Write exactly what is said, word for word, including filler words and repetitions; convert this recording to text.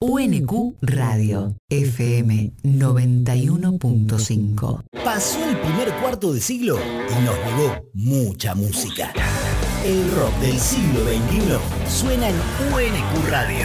U N Q Radio, F M noventa y uno punto cinco. Pasó el primer cuarto de siglo y nos llegó mucha música. El rock del siglo veintiuno suena en U N Q Radio.